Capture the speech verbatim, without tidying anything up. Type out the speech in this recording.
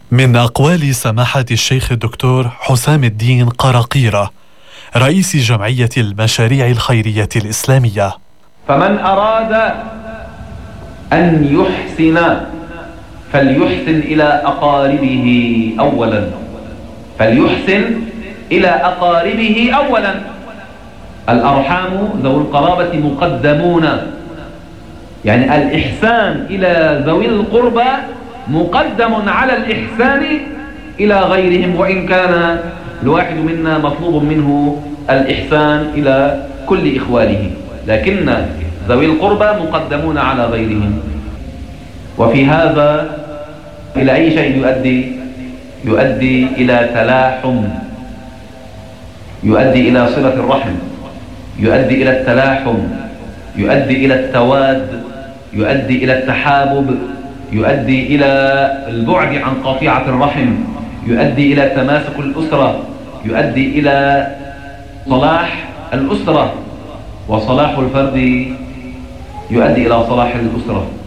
من أقوال سماحة الشيخ الدكتور حسام الدين قراقيرة رئيس جمعية المشاريع الخيرية الإسلامية: فمن أراد أن يحسن فليحسن إلى أقاربه أولا فليحسن إلى أقاربه أولا الأرحام ذوي القرابة مقدمون، يعني الإحسان إلى ذوي القربى مقدم على الإحسان إلى غيرهم، وإن كان الواحد منا مطلوب منه الإحسان إلى كل إخوانه، لكن ذوي القربى مقدمون على غيرهم. وفي هذا إلى أي شيء يؤدي؟ يؤدي إلى تلاحم، يؤدي إلى صلة الرحم، يؤدي إلى التلاحم، يؤدي إلى التواد، يؤدي إلى التحابب، يؤدي إلى البعد عن قطيعة الرحم، يؤدي إلى تماسك الأسرة، يؤدي إلى صلاح الأسرة، وصلاح الفرد يؤدي إلى صلاح الأسرة.